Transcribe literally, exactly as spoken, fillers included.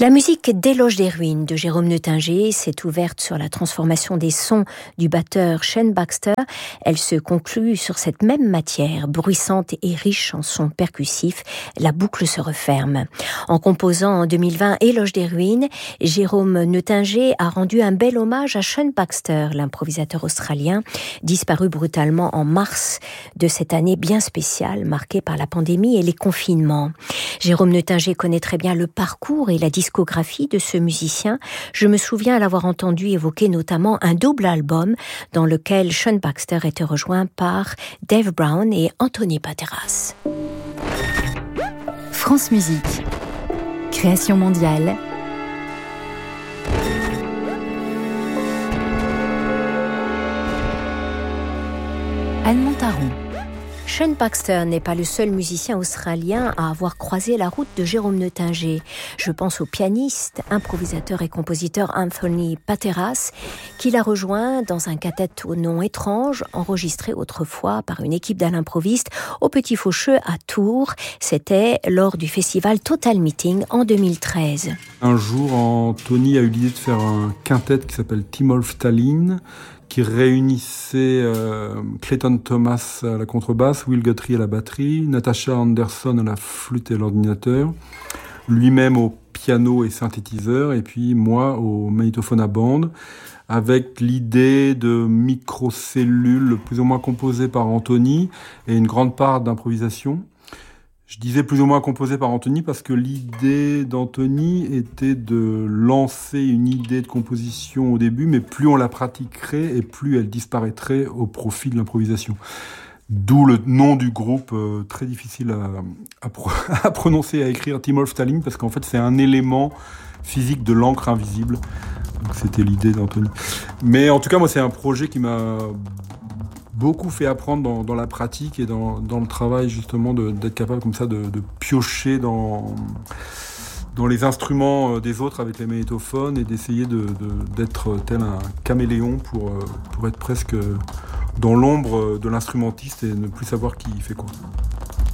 La musique d'Éloge des ruines de Jérôme Neutinger s'est ouverte sur la transformation des sons du batteur Shane Baxter. Elle se conclut sur cette même matière, bruissante et riche en sons percussifs. La boucle se referme. En composant en deux mille vingt Éloge des ruines, Jérôme Neutinger a rendu un bel hommage à Shane Baxter, l'improvisateur australien, disparu brutalement en mars de cette année bien spéciale, marquée par la pandémie et les confinements. Jérôme Neutinger connaît très bien le parcours et la discographie de ce musicien. Je me souviens l'avoir entendu évoquer notamment un double album dans lequel Shane Baxter était rejoint par Dave Brown et Anthony Pateras. France Musique. Création mondiale. Anne Montaron. Shane Baxter n'est pas le seul musicien australien à avoir croisé la route de Jérôme Neutinger. Je pense au pianiste, improvisateur et compositeur Anthony Pateras, qui l'a rejoint dans un quartet au nom étrange, enregistré autrefois par une équipe d'Alain Provist au Petit Faucheux à Tours. C'était lors du festival Total Meeting en deux mille treize. Un jour, Anthony a eu l'idée de faire un quintet qui s'appelle Timolf Tallinn, qui réunissait euh, Clayton Thomas à la contrebasse, Will Guthrie à la batterie, Natasha Anderson à la flûte et à l'ordinateur, lui-même au piano et synthétiseur, et puis moi au magnétophone à bande, avec l'idée de microcellules plus ou moins composées par Anthony et une grande part d'improvisation. Je disais plus ou moins composé par Anthony parce que l'idée d'Anthony était de lancer une idée de composition au début, mais plus on la pratiquerait et plus elle disparaîtrait au profit de l'improvisation. D'où le nom du groupe, euh, très difficile à, à, pro- à prononcer et à écrire, Timolf Tallinn, parce qu'en fait c'est un élément physique de l'encre invisible. Donc c'était l'idée d'Anthony. Mais en tout cas, moi c'est un projet qui m'a beaucoup fait apprendre dans, dans la pratique et dans, dans le travail justement de, d'être capable comme ça de, de piocher dans, dans les instruments des autres avec les magnétophones et d'essayer de, de, d'être tel un caméléon pour, pour être presque dans l'ombre de l'instrumentiste et ne plus savoir qui fait quoi.